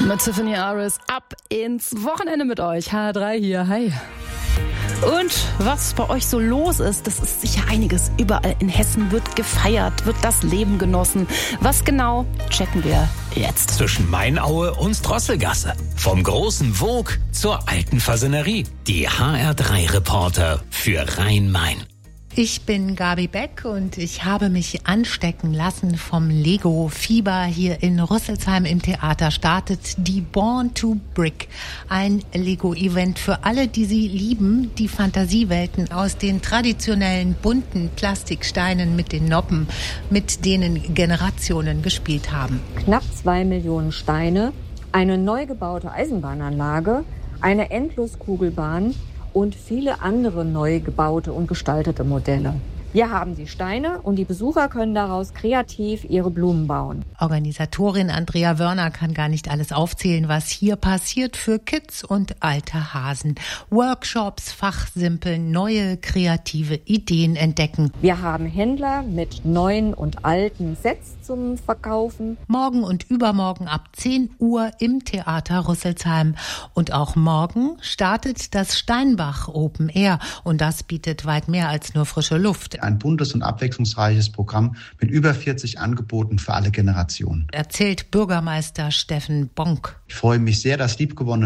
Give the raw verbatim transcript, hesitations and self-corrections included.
Mit Tiffany Aris ab ins Wochenende mit euch. H drei hier, hi. Und was bei euch so los ist, das ist sicher einiges. Überall in Hessen wird gefeiert, wird das Leben genossen. Was genau, checken wir jetzt. Zwischen Mainaue und Drosselgasse. Vom großen Vogue zur alten Fasanerie. Die H R drei Reporter für Rhein-Main. Ich bin Gabi Beck und ich habe mich anstecken lassen vom Lego-Fieber. Hier in Rüsselsheim im Theater startet die Born to Brick. Ein Lego-Event für alle, die sie lieben, die Fantasiewelten aus den traditionellen bunten Plastiksteinen mit den Noppen, mit denen Generationen gespielt haben. Knapp zwei Millionen Steine, eine neu gebaute Eisenbahnanlage, eine Endloskugelbahn und viele andere neu gebaute und gestaltete Modelle. Hier haben Sie Steine und die Besucher können daraus kreativ ihre Blumen bauen. Organisatorin Andrea Wörner kann gar nicht alles aufzählen, was hier passiert für Kids und alte Hasen. Workshops, Fachsimpeln, neue kreative Ideen entdecken. Wir haben Händler mit neuen und alten Sets zum Verkaufen. Morgen und übermorgen ab zehn Uhr im Theater Rüsselsheim. Und auch morgen startet das Steinbach Open Air. Und das bietet weit mehr als nur frische Luft. Ein buntes und abwechslungsreiches Programm mit über vierzig Angeboten für alle Generationen. Erzählt Bürgermeister Steffen Bonk. Ich freue mich sehr, das liebgewonnene